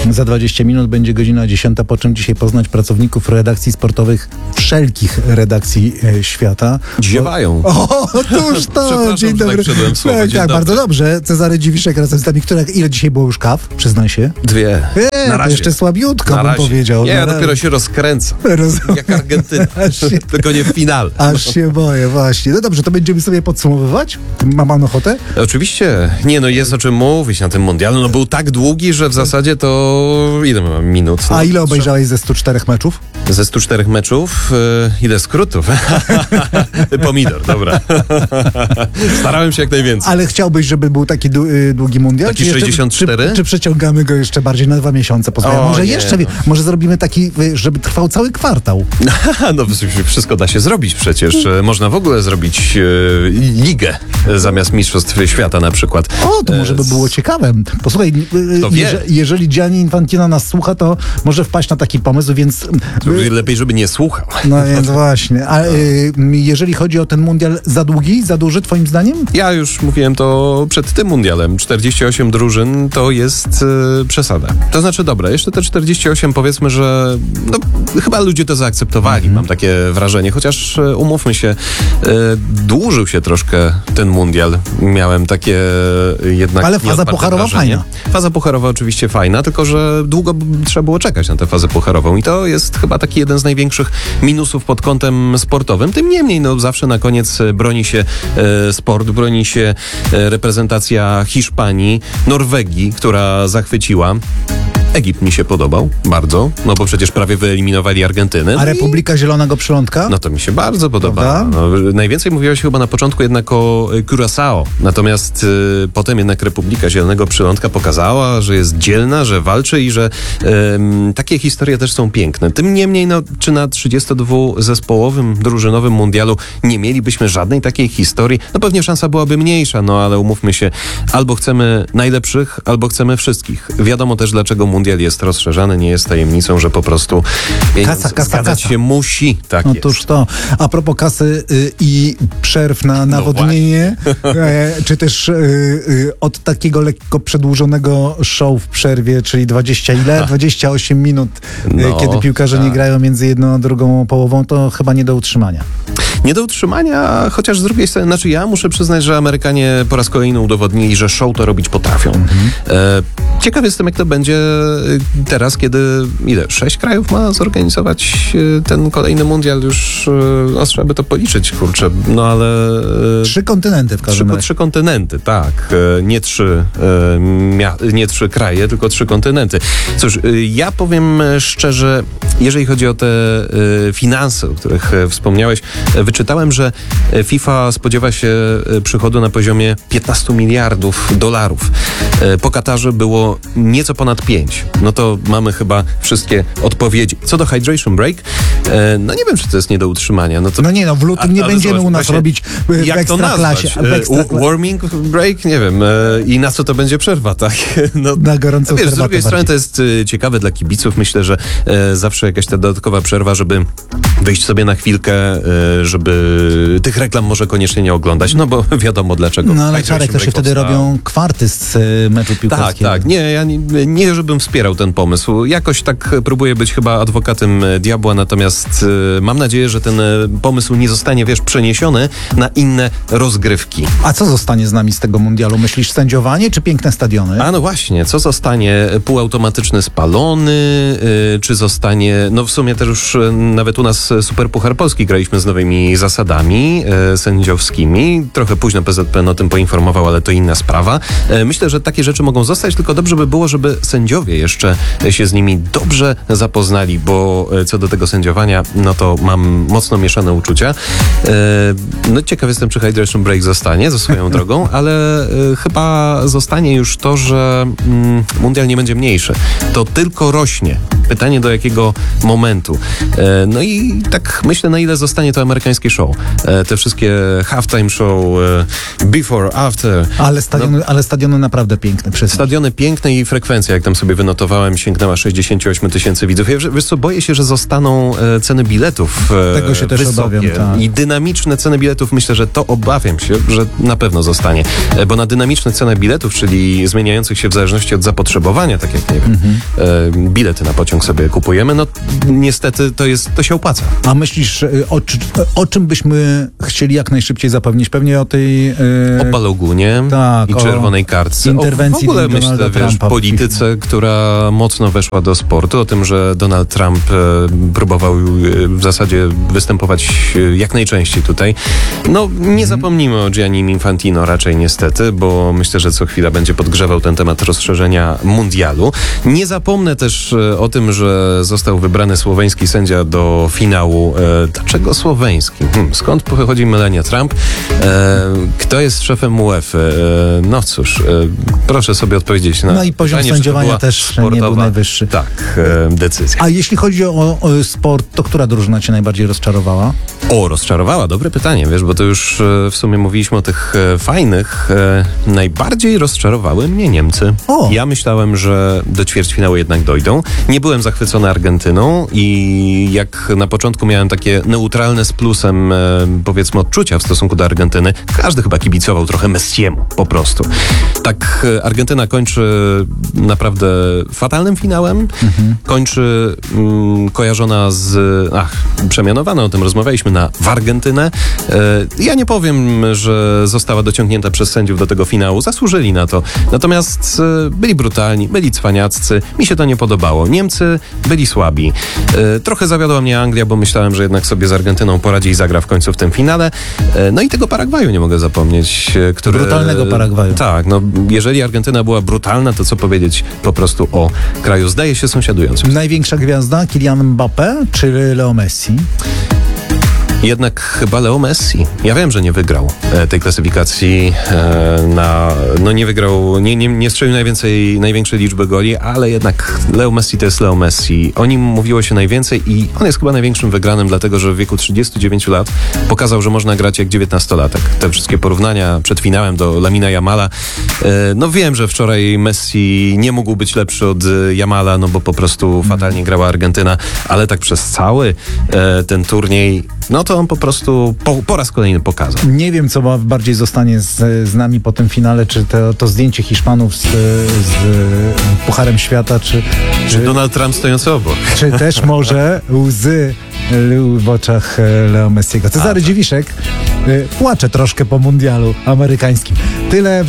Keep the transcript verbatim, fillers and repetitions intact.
Za dwadzieścia minut będzie godzina dziesiąta, po czym dzisiaj poznać pracowników redakcji sportowych wszelkich redakcji e, świata. Ziewają. O, otóż to, dzień dobry. Tak, wszedłem w słowo. Tak, Dzień tak, dobry. bardzo dobrze. Cezary Dziwiszek razem z nami. Która, ile dzisiaj było już kaw? Przyznaj się. Dwie. E, Na to razie. jeszcze słabiutko, Na bym razie. powiedział. Nie, ja Na dopiero razie. się rozkręcam. Rozumiem. Jak Argentyna. Aż się, Tylko nie w finale. aż się boję, właśnie. No dobrze, to będziemy sobie podsumowywać. Ma pan ochotę? Oczywiście. Nie, no jest o czym mówić na tym mundialu. No był tak długi, że w zasadzie to... Ile mam minut? No, A ile obejrzałeś ze stu czterech meczów? Ze stu czterech meczów, yy, ile skrótów? Pomidor, dobra. Starałem się jak najwięcej. Ale chciałbyś, żeby był taki dłu- y, długi mundial? Taki Czy jeszcze- sześćdziesiąt cztery? Czy, czy przeciągamy go jeszcze bardziej na dwa miesiące? Pozwolę. O, Może nie, jeszcze, no. może zrobimy taki, y, żeby trwał cały kwartał. No wszystko da się zrobić przecież. Można w ogóle zrobić yy, ligę zamiast Mistrzostw Świata na przykład. O, to może by E, było ciekawe. Posłuchaj, y, Kto wie? jeże, jeżeli Gianni Infantino nas słucha, to może wpaść na taki pomysł, więc... y, Lepiej, żeby nie słuchał. No więc właśnie. A y, jeżeli chodzi o ten mundial, za długi, za duży twoim zdaniem? Ja już mówiłem to przed tym mundialem. czterdzieści osiem drużyn to jest yy, przesada. To znaczy, dobra, jeszcze te czterdzieści osiem powiedzmy, że no, chyba ludzie to zaakceptowali, Mhm. mam takie wrażenie. Chociaż yy, umówmy się, yy, dłużył się troszkę ten mundial. Miałem takie yy, jednak Ale faza nieodparte pucharowa wrażenie. fajna. Faza pucharowa oczywiście fajna, tylko że długo b- trzeba było czekać na tę fazę pucharową i to jest chyba taki jeden z największych minusów pod kątem sportowym. Tym niemniej, no zawsze na koniec e, broni się e, sport, broni się e, reprezentacja Hiszpanii, Norwegii, która zachwyciła. Egipt mi się podobał bardzo, no bo przecież prawie wyeliminowali Argentynę. A No i- Republika Zielonego Przylądka? no to mi się bardzo podoba. Prawda? No, najwięcej mówiło się chyba na początku jednak o y, Curaçao, natomiast y, potem jednak Republika Zielonego Przylądka pokazała, że jest dzielna, że walczy i że ym, takie historie też są piękne. Tym niemniej, no, czy na trzydziestodwuzespołowym drużynowym mundialu nie mielibyśmy żadnej takiej historii? No pewnie szansa byłaby mniejsza, no ale umówmy się, albo chcemy najlepszych, albo chcemy wszystkich. Wiadomo też, dlaczego mundial jest rozszerzany, nie jest tajemnicą, że po prostu pieniądz Kasa, kasa, zgadzać kasa. się musi. Tak jest. Otóż to. A propos kasy y, i przerw na nawodnienie, e, czy też y, y, od takiego lekko przedłużonego show w przerwie, czyli dwadzieścia ile? dwadzieścia osiem minut, y, No, kiedy piłkarze nie tak. grają między jedną a drugą połową, to chyba nie do utrzymania. Nie do utrzymania, chociaż z drugiej strony, znaczy ja muszę przyznać, że Amerykanie po raz kolejny udowodnili, że show to robić potrafią. E, ciekaw jestem, jak to będzie e, teraz, kiedy ile? Sześć krajów ma zorganizować e, ten kolejny mundial, już e, no, trzeba by to policzyć, kurczę, no ale... E, Trzy kontynenty w Trzy, każdym razie. trzy kontynenty, tak. E, Nie trzy, e, mia- nie trzy kraje, tylko trzy kontynenty. Cóż, e, ja powiem szczerze, jeżeli chodzi o te e, finanse, o których e, wspomniałeś, e, wyczytałem, że e, FIFA spodziewa się e, przychodu na poziomie piętnaście miliardów dolarów. E, po Katarze było nieco ponad pięć. No to mamy chyba wszystkie odpowiedzi. Co do hydration break, e, no nie wiem, czy to jest nie do utrzymania. No, to, No nie no, w lutym A- nie ale będziemy zobacz, u nas właśnie, robić y, w jak to ekstraklasie. nazwać? W E, ekstrakla- Warming break? Nie wiem. E, I na co to będzie przerwa, tak? No, Na gorącą wiesz, z herbatę drugiej strony bardziej. to jest e, ciekawe dla kibiców. Myślę, że e, zawsze jakaś ta dodatkowa przerwa, żeby wyjść sobie na chwilkę, e, żeby tych reklam może koniecznie nie oglądać, no bo wiadomo dlaczego. No ale Hydration Czarek, to się break wtedy powstał. robią kwarty z y, meczu Tak, piłkarskiego. tak. Nie, ja nie, nie, żebym wspierał ten pomysł. Jakoś tak próbuję być chyba adwokatem e, diabła, natomiast e, mam nadzieję, że ten e, pomysł nie zostanie, wiesz, przeniesiony na inne rozgrywki. A co zostanie z nami z tego mundialu? Myślisz sędziowanie czy piękne stadiony? A no właśnie, co zostanie? Półautomatyczny spalony, yy, czy zostanie, no w sumie też już yy, nawet u nas Superpuchar Polski graliśmy z nowymi zasadami yy, sędziowskimi. Trochę późno P Z P N o tym poinformował, ale to inna sprawa. Yy, myślę, że takie rzeczy mogą zostać, tylko dobrze by było, żeby sędziowie jeszcze się z nimi dobrze zapoznali, bo yy, co do tego sędziowania, no to mam mocno mieszane uczucia. Yy, no ciekaw jestem, czy Hydration Break zostanie ze swoją drogą, ale yy, chyba zostanie już to, że mm, mundial nie będzie mniejszy. To tylko rośnie. Pytanie, do jakiego momentu. E, no i tak myślę, na ile zostanie to amerykańskie show. E, te wszystkie halftime show, e, before, after. Ale stadiony, no, ale stadiony naprawdę piękne. Przyznam. Stadiony piękne i frekwencja, jak tam sobie wynotowałem, sięgnęła sześćdziesiąt osiem tysięcy widzów. Ja, wiesz co, boję się, że zostaną e, ceny biletów e, Tego się też wysokie. obawiam, tak. I dynamiczne ceny biletów, myślę, że to obawiam się, że na pewno zostanie. E, bo na dynamiczne ceny biletów, czyli zmieniających się w zależności od zapotrzebowania, tak jak, nie wiem, mhm. e, bilety na pociąg sobie kupujemy, no niestety to jest, to się opłaca. A myślisz, o, o czym byśmy chcieli jak najszybciej zapewnić? Pewnie o tej... Yy... O Balogunie tak, i czerwonej kartce. Interwencji o w ogóle myślę, wiesz, Trumpa polityce, która mocno weszła do sportu, o tym, że Donald Trump e, próbował e, w zasadzie występować e, jak najczęściej tutaj. No, nie mhm. zapomnimy o Giannim Infantino raczej niestety, bo myślę, że co chwila będzie podgrzewał ten temat rozszerzenia mundialu. Nie zapomnę też e, o tym, że został wybrany słoweński sędzia do finału. E, dlaczego słoweński? Hmm, skąd pochodzi Melania Trump? E, kto jest szefem UEFA? E, no cóż, e, proszę sobie odpowiedzieć na No i poziom pytanie, sędziowania też sportowa, nie był najwyższy. Tak, e, decyzja. A jeśli chodzi o, o sport, to która drużyna cię najbardziej rozczarowała? O, rozczarowała? Dobre pytanie, wiesz, bo to już e, w sumie mówiliśmy o tych e, fajnych. E, najbardziej rozczarowały mnie Niemcy. O. Ja myślałem, że do ćwierćfinału jednak dojdą. Nie byłem zachwycony Argentyną i jak na początku miałem takie neutralne z plusem, e, powiedzmy, odczucia w stosunku do Argentyny, każdy chyba kibicował trochę Messiemu, po prostu. Tak, e, Argentyna kończy naprawdę fatalnym finałem. Mhm. Kończy mm, kojarzona z... Ach, przemianowana, o tym rozmawialiśmy, na w Argentynę. E, ja nie powiem, że została dociągnięta przez sędziów do tego finału. Zasłużyli na to. Natomiast e, byli brutalni, byli cwaniaccy. Mi się to nie podobało. Niemcy byli słabi. E, trochę zawiodła mnie Anglia, bo myślałem, że jednak sobie z Argentyną poradzi i zagra w końcu w tym finale. E, no i tego Paragwaju nie mogę zapomnieć. E, który, Brutalnego Paragwaju. Tak, no jeżeli Argentyna była brutalna, to co powiedzieć po prostu o kraju, zdaje się, sąsiadującym. Największa gwiazda? Kylian Mbappé czy Leo Messi? Jednak chyba Leo Messi. Ja wiem, że nie wygrał e, tej klasyfikacji e, na... No nie wygrał, nie, nie, nie strzelił najwięcej, największej liczby goli, ale jednak Leo Messi to jest Leo Messi. O nim mówiło się najwięcej i on jest chyba największym wygranym, dlatego że w wieku trzydziestu dziewięciu lat pokazał, że można grać jak dziewiętnastolatek. Te wszystkie porównania przed finałem do Lamina Yamala. E, no wiem, że wczoraj Messi nie mógł być lepszy od Yamala, no bo po prostu fatalnie grała Argentyna, ale tak przez cały e, ten turniej, no to on po prostu po, po raz kolejny pokazał. Nie wiem, co bardziej zostanie z, z nami po tym finale, czy to, to zdjęcie Hiszpanów z, z Pucharem Świata, czy, czy... Czy Donald Trump stojący obok. Czy też może łzy w oczach Leo Messiego. Cezary A, tak. Dziwiszek płacze troszkę po mundialu amerykańskim. Tyle